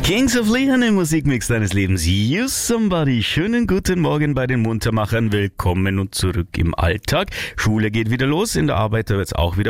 Kings of Leon im Musikmix deines Lebens. You Somebody. Schönen guten Morgen bei den Muntermachern. Willkommen und zurück im Alltag. Schule geht wieder los, in der Arbeit wird es auch wieder